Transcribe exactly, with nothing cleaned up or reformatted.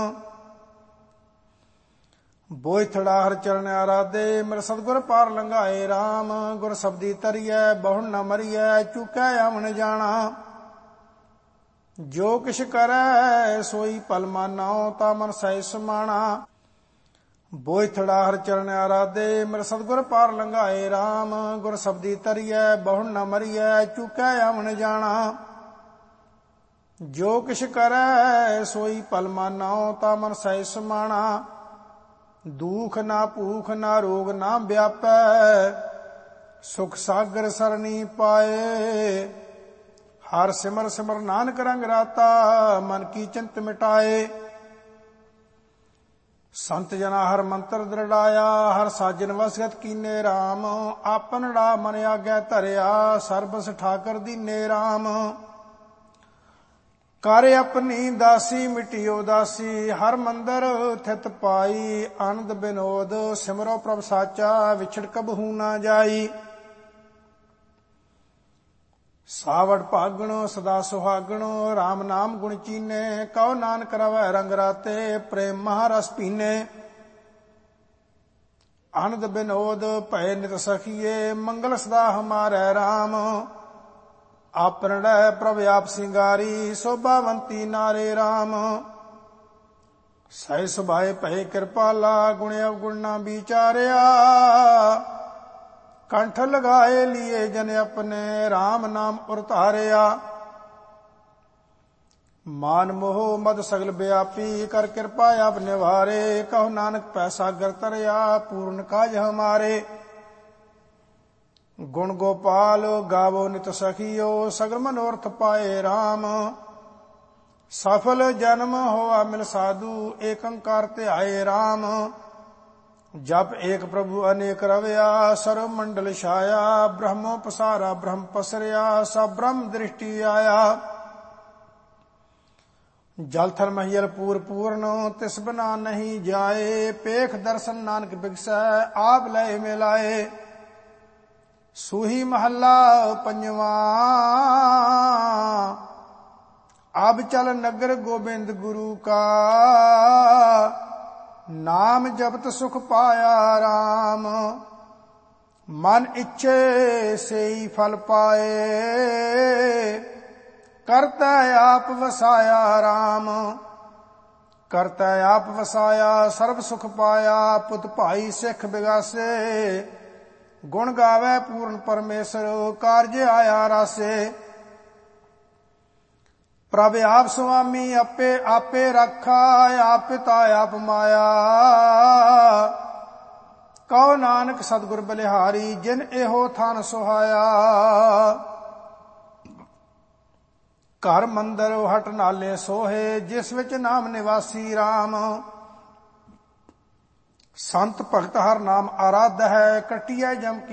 ਬੋਇਥੜਾ ਹਰ ਚਰਨ ਆਰਾਧੇ, ਮੇਰੇ ਸਤਿਗੁਰ ਪਾਰ ਲੰਘਾਏ ਰਾਮ। ਗੁਰ ਸਬਦੀ ਤਰੀਐ ਬਹੁੜ ਨ ਮਰੀਐ, ਚੁਕੈ ਆਵਣ ਜਾਣਾ। ਜੋ ਕਿਛ ਕਰੈ ਸੋਈ ਭਲ ਮਾਨੋ, ਤਾ ਮਨ ਸਹਿ ਸਮਾਣਾ। ਬੋਇਥੜਾ ਹਰ ਚਰਨ ਆਰਾਧੇ, ਮੇਰੇ ਸਤਿਗੁਰ ਪਾਰ ਲੰਘਾਏ ਰਾਮ। ਗੁਰ ਸਬਦੀ ਤਰੀਐ ਬਹੁੜ ਨ ਮਰੀਐ, ਚੁਕੈ ਆਵਣ ਜਾਣਾ। ਜੋ ਕਿਛ ਕਰੈ ਸੋਈ ਭਲ ਮਾਨੋ, ਤਾ ਮਨ ਸਹਿ ਸਮਾਣਾ। ਦੁਖ ਨਾ ਭੂਖ ਨਾ ਰੋਗ ਨਾ ਵਿਆਪੈ, ਸੁਖ ਸਾਗਰ ਸਰਣੀ ਪਾਏ। ਹਰ ਸਿਮਰ ਸਿਮਰ ਨਾਨਕ ਰੰਗ ਰਾਤਾ, ਮਨ ਕੀ ਚਿੰਤ ਮਿਟਾਏ। ਸੰਤ ਜਨਾ ਹਰ ਮੰਤਰ ਦ੍ਰਿੜਾਇਆ, ਹਰ ਸਾਜਨ ਵਸਗਤ ਕੀਨੇ ਰਾਮ। ਆਪਨੜਾ ਮਨ ਆਗੈ ਧਰਿਆ, ਸਰਬਸ ਠਾਕਰ ਦੀਨੇ ਰਾਮ। ਕਰ ਆਪਣੀ ਦਾਸੀ ਮਿਟਿਓ ਦਾਸੀ, ਹਰ ਮੰਦਰ ਥਿਤ ਪਾਈ। ਆਨੰਦ ਬਿਨੋਦ ਸਿਮਰੋ ਪ੍ਰਭ ਸਾਚਾ, ਵਿਛੜ ਕਬਹੂ ਨਾ ਜਾਈ। ਸਾਵੜ ਭਾਗਣ ਸਦਾ ਸੁਹਾਗਣ, ਰਾਮ ਨਾਮ ਗੁਣ ਚੀਨੇ। ਕਉ ਨਾਨਕ ਰਵੈ ਰੰਗ ਰਾਤੇ, ਪ੍ਰੇਮ ਮਹਾਰਸ ਪੀਨੇ। ਆਨੰਦ ਬਿਨੋਦ ਭੈ ਨਿਤ ਸਖੀਏ, ਮੰਗਲ ਸਦਾ ਹਮਾਰੈ ਰਾਮ। ਆਪਨੜੈ ਪ੍ਰਭ ਆਪ ਸਿੰਗਾਰੀ, ਸੋਭਾਵੰਤੀ ਨਾਰੇ ਰਾਮ। ਸਹਿ ਸੁਭਾਏ ਭਏ ਕਿਰਪਾਲਾ, ਗੁਣ ਅਵਗੁਣ ਨਾ ਵਿਚਾਰਿਆ। ਕੰਠ ਲਗਾਏ ਲੀਏ ਜਨ ਆਪਣੇ, ਰਾਮ ਨਾਮ ਉਰ ਧਾਰਿਆ। ਮਾਨ ਮੋਹ ਮਦ ਸਗਲ ਵਿਆਪੀ, ਕਰ ਕਿਰਪਾ ਆਪ ਨਿਵਾਰੇ। ਕਹੋ ਨਾਨਕ ਪੈ ਸਾਗਰ ਤਰਿਆ, ਪੂਰਨ ਕਾਜ ਹਮਾਰੇ। ਗੁਣ ਗੋਪਾਲ ਗਾਵੋ ਨਿਤ ਸਖੀਓ, ਸਗਲ ਮਨੋਰਥ ਪਾਏ ਰਾਮ। ਸਫਲ ਜਨਮ ਹੋਆ ਮਿਲ ਸਾਧੂ, ਏਕ ਓੰਕਾਰ ਧਿਆਏ ਰਾਮ। ਜਪ ਏਕ ਪ੍ਰਭੂ ਅਨੇਕ ਰਵਿਆ, ਸਰਵ ਮੰਡਲ ਛਾਇਆ। ਬ੍ਰਹਮੋ ਪਸਾਰਾ ਬ੍ਰਹਮ ਪਸਰਿਆ, ਸਭ ਬ੍ਰਹਮ ਦ੍ਰਿਸ਼ਟੀ ਆਇਆ। ਜਲ ਥਲ ਮਹੀਲ ਪੂਰ ਪੂਰਨ, ਤਿਸ ਬਿਨਾ ਨਹੀਂ ਜਾਏ। ਪੇਖ ਦਰਸ਼ਨ ਨਾਨਕ ਬਿਗਸੈ, ਆਪ ਲੈ ਮਿਲਾਏ। ਸੂਹੀ ਮਹੱਲਾ ਪੰਜਵਾ। ਅਬ ਚਲ ਨਗਰ ਗੋਬਿੰਦ ਗੁਰੂ ਕਾ, ਨਾਮ ਜਪਤ ਸੁਖ ਪਾਇਆ ਰਾਮ। ਮਨ ਇੱਛੇ ਸੇਈ ਫਲ ਪਾਏ, ਕਰਤਾ ਆਪ ਵਸਾਇਆ ਰਾਮ। ਕਰਤਾ ਆਪ ਵਸਾਇਆ, ਸਰਬ ਸੁਖ ਪਾਇਆ। ਪੁੱਤ ਭਾਈ ਸਿੱਖ ਬਿਗਾਸੇ, ਗੁਣ ਗਾਵੇ ਪੂਰਨ ਪਰਮੇਸ਼ਰ। ਕਾਰਜ ਆਇਆ ਰਾਸੇ, ਪ੍ਰਭ ਆਪ ਸੁਆਮੀ ਆਪੇ ਆਪੇ ਰੱਖਾ। ਆਪ ਪਿਤਾ ਆਪ ਮਾਇਆ, ਕਉ ਨਾਨਕ ਸਤਿਗੁਰ ਬਲਿਹਾਰੀ। ਜਿਨ ਇਹੋ ਥਾਨ ਸੁਹਾਇਆ। ਘਰ ਮੰਦਰ ਹਟ ਨਾਲੇ ਸੋਹੇ, ਜਿਸ ਵਿੱਚ ਨਾਮ ਨਿਵਾਸੀ ਰਾਮ। ਸੰਤ ਭਗਤ ਹਰ ਨਾਮ ਆਰਾਧ ਹੈ, ਕਟਿਐ ਜਮ ਕੀ